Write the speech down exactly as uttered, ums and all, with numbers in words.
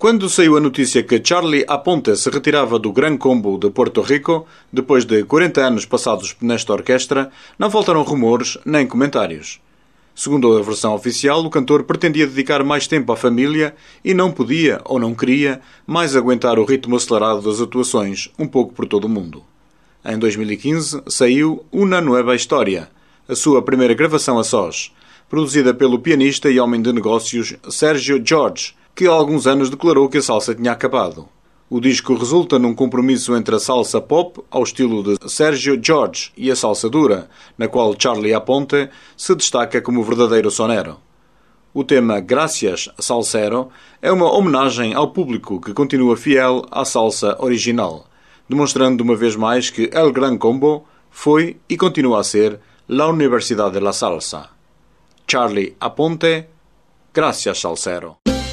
Quando saiu a notícia que Charlie Aponte se retirava do Gran Combo de Porto Rico, depois de quarenta anos passados nesta orquestra, não faltaram rumores nem comentários. Segundo a versão oficial, o cantor pretendia dedicar mais tempo à família e não podia, ou não queria, mais aguentar o ritmo acelerado das atuações, um pouco por todo o mundo. Em dois mil e quinze saiu Una Nueva História, a sua primeira gravação a sós, produzida pelo pianista e homem de negócios Sergio George, que há alguns anos declarou que a salsa tinha acabado. O disco resulta num compromisso entre a salsa pop, ao estilo de Sergio George, e a salsa dura, na qual Charlie Aponte se destaca como verdadeiro sonero. O tema Gracias Salsero é uma homenagem ao público que continua fiel à salsa original, demonstrando uma vez mais que El Gran Combo foi e continua a ser la Universidad de la Salsa. Charlie Aponte, Gracias Salsero.